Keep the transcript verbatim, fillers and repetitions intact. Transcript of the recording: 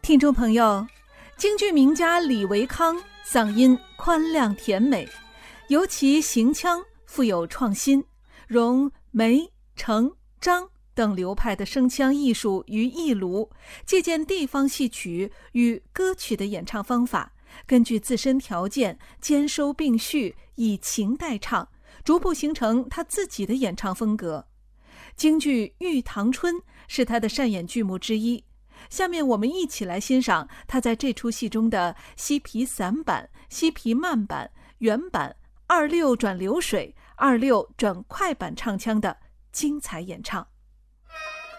听众朋友，京剧名家李维康嗓音宽亮甜美，尤其行腔富有创新，融梅、程、张等流派的声腔艺术于一炉，借鉴地方戏曲与歌曲的演唱方法，根据自身条件兼收并蓄，以情代唱，逐步形成他自己的演唱风格。京剧《玉堂春》是他的擅演剧目之一，下面我们一起来欣赏他在这出戏中的西皮散板、西皮慢板、原板、二六转流水、二六转快板唱腔的精彩演唱。